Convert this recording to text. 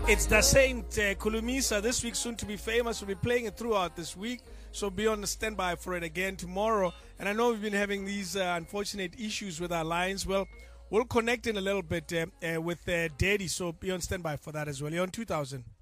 It's the Saint Kulumisa this week, soon to be famous. We'll be playing it throughout this week, so be on the standby for it again tomorrow. And I know we've been having these unfortunate issues with our lines. Well, we'll connect in a little bit with Daddy, so be on standby for that as well. You're on 2000.